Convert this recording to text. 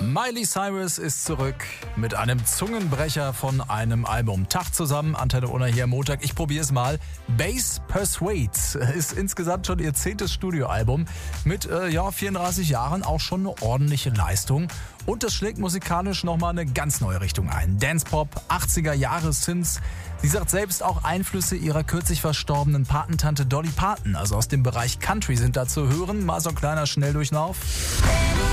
Miley Cyrus ist zurück mit einem Zungenbrecher von einem Album. Tag zusammen, Antenne Unna hier am Montag. Ich probiere es mal. Bass Persuade ist insgesamt schon ihr 10. Studioalbum. Mit 34 Jahren auch schon eine ordentliche Leistung. Und das schlägt musikalisch nochmal eine ganz neue Richtung ein. Dance-Pop, 80er Jahre Synths. Sie sagt selbst, auch Einflüsse ihrer kürzlich verstorbenen Patentante Dolly Parton, also aus dem Bereich Country, sind da zu hören. Mal so ein kleiner Schnelldurchlauf.